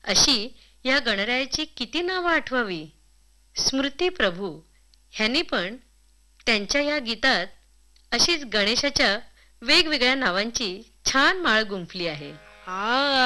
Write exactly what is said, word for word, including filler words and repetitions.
अशी या गणरायाची किती नावं आठवावी. स्मृती प्रभू ह्यांनी पण त्यांच्या या गीतात अशीच गणेशाच्या वेगवेगळ्या नावांची छान माळ गुंफली आहे. हा